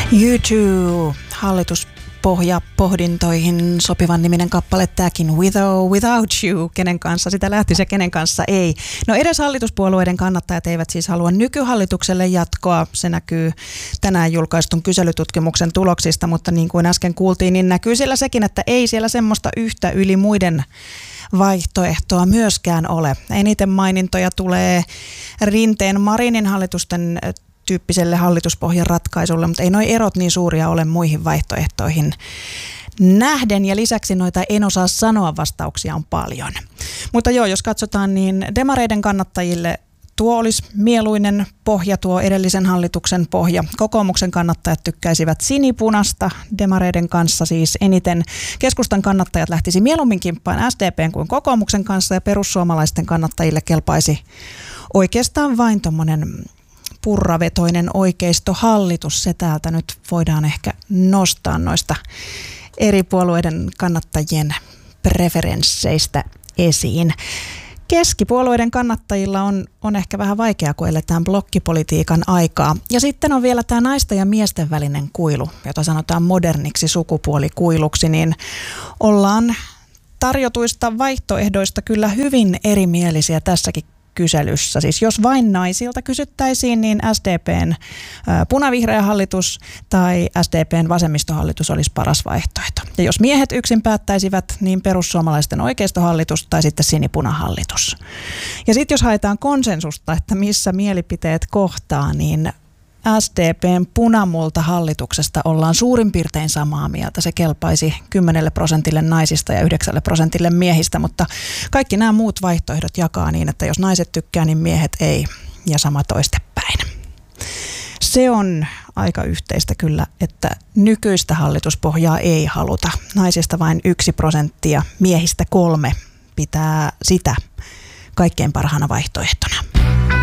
U2, hallituspohjapohdintoihin sopivan niminen kappale tämäkin, With or Without You, kenen kanssa sitä lähtisi ja kenen kanssa ei. No edes hallituspuolueiden kannattajat eivät siis halua nykyhallitukselle jatkoa, se näkyy tänään julkaistun kyselytutkimuksen tuloksista, mutta niin kuin äsken kuultiin, niin näkyy siellä sekin, että ei siellä semmoista yhtä yli muiden vaihtoehtoa myöskään ole. Eniten mainintoja tulee Rinteen-Marinin hallitusten tyyppiselle hallituspohjan ratkaisulle, mutta ei nuo erot niin suuria ole muihin vaihtoehtoihin nähden, ja lisäksi noita en osaa sanoa vastauksia on paljon. Mutta joo, jos katsotaan, niin demareiden kannattajille tuo olisi mieluinen pohja, tuo edellisen hallituksen pohja. Kokoomuksen kannattajat tykkäisivät sinipunasta, demareiden kanssa siis eniten. Keskustan kannattajat lähtisi mieluummin kimppaan SDPn kuin kokoomuksen kanssa, ja perussuomalaisten kannattajille kelpaisi oikeastaan vain tommonen purravetoinen oikeistohallitus. Se täältä nyt voidaan ehkä nostaa noista eri puolueiden kannattajien preferensseistä esiin. Keskipuolueiden kannattajilla on ehkä vähän vaikeaa, kun eletään blokkipolitiikan aikaa. Ja sitten on vielä tämä naisten ja miesten välinen kuilu, jota sanotaan moderniksi sukupuolikuiluksi, niin ollaan tarjotuista vaihtoehdoista kyllä hyvin erimielisiä tässäkin kyselyssä. Siis jos vain naisilta kysyttäisiin, niin SDPn punavihreä hallitus tai SDPn vasemmistohallitus olisi paras vaihtoehto. Ja jos miehet yksin päättäisivät, niin perussuomalaisten oikeistohallitus tai sitten sinipunahallitus. Ja sitten jos haetaan konsensusta, että missä mielipiteet kohtaa, niin SDPn punamulta-hallituksesta ollaan suurin piirtein samaa mieltä. Se kelpaisi 10% naisista ja 9% miehistä, mutta kaikki nämä muut vaihtoehdot jakaa niin, että jos naiset tykkää, niin miehet ei, ja sama toistepäin. Se on aika yhteistä kyllä, että nykyistä hallituspohjaa ei haluta. Naisista vain 1%, miehistä 3% pitää sitä kaikkein parhaana vaihtoehtona.